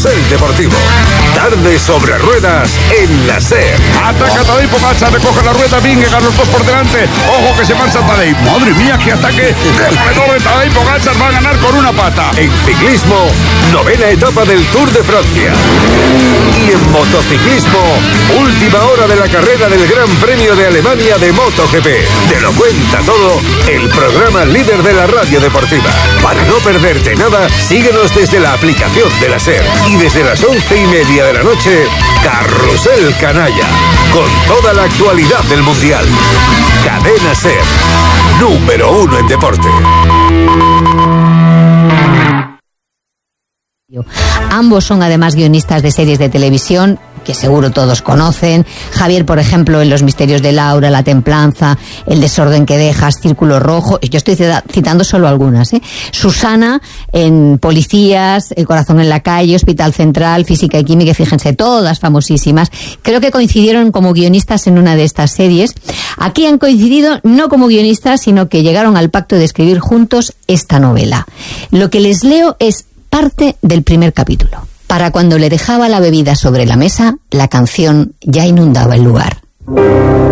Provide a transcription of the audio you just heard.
Carrusel Deportivo. Tarde sobre ruedas en la SER. Ataca Tadej Pogačar, recoge la rueda, Vingegaard, los dos por delante. Ojo que se marcha Tadej. Madre mía, qué ataque demoledor de Tadej Pogačar, va a ganar con una pata. En ciclismo, 9ª etapa del Tour de Francia. Y en motociclismo, última hora de la carrera del Gran Premio de Alemania de MotoGP. Te lo cuenta todo el programa líder de la radio deportiva. Para no perderte nada, síguenos desde la aplicación de la SER. Y desde las 11:30 de la noche, Carrusel Canalla, con toda la actualidad del Mundial. Cadena SER, número 1 en deporte. Ambos son además guionistas de series de televisión que seguro todos conocen. Javier, por ejemplo, en Los misterios de Laura, La templanza, El desorden que dejas, Círculo rojo. Yo estoy citando solo algunas, ¿eh? Susana en Policías, El corazón en la calle, Hospital Central, Física y Química, fíjense, todas famosísimas. Creo que coincidieron como guionistas en una de estas series. Aquí han coincidido no como guionistas, sino que llegaron al pacto de escribir juntos esta novela. Lo que les leo es parte del primer capítulo. Para cuando le dejaba la bebida sobre la mesa, la canción ya inundaba el lugar.